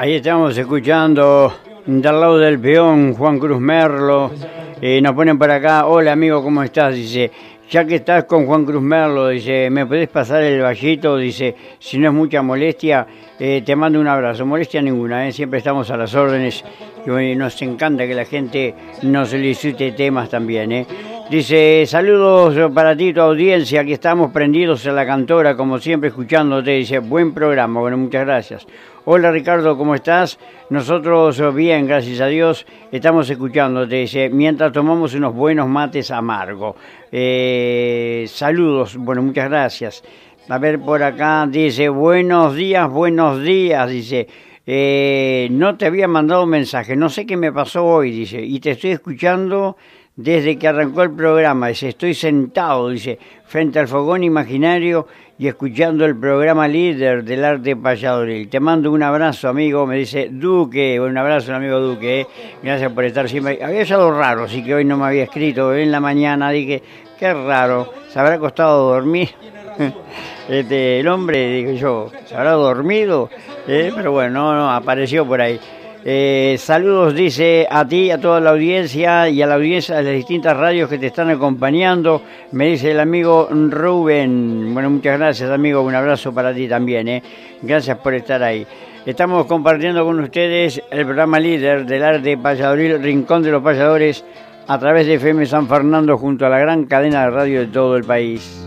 Ahí estamos escuchando del lado del peón, Juan Cruz Merlo. Nos ponen por acá, hola amigo, ¿cómo estás? Dice, ya que estás con Juan Cruz Merlo, dice, ¿me podés pasar el vallito? Dice, si no es mucha molestia, te mando un abrazo. Molestia ninguna, siempre estamos a las órdenes y nos encanta que la gente nos solicite temas también. Dice, saludos para ti, tu audiencia, aquí estamos prendidos a la cantora, como siempre escuchándote. Dice, buen programa, bueno, muchas gracias. Hola Ricardo, ¿cómo estás? Nosotros bien, gracias a Dios, estamos escuchándote, dice, mientras tomamos unos buenos mates amargos. Saludos, bueno, muchas gracias. A ver, por acá dice, buenos días, dice, no te había mandado un mensaje, no sé qué me pasó hoy, dice, y te estoy escuchando desde que arrancó el programa, dice, estoy sentado, dice, frente al fogón imaginario y escuchando el programa líder del arte payadoril. Te mando un abrazo, amigo, me dice Duque, un abrazo, amigo Duque, gracias por estar siempre. Había algo raro, así que hoy no me había escrito, en la mañana dije, qué raro, ¿se habrá costado dormir? El hombre, digo yo, ¿se habrá dormido? Pero bueno, no, apareció por ahí. Saludos, dice, a ti, a toda la audiencia y a la audiencia de las distintas radios que te están acompañando, me dice el amigo Rubén. Bueno, muchas gracias, amigo, un abrazo para ti también, gracias por estar ahí. Estamos compartiendo con ustedes el programa líder del arte payadoril, Rincón de los Payadores, a través de FM San Fernando, junto a la gran cadena de radio de todo el país.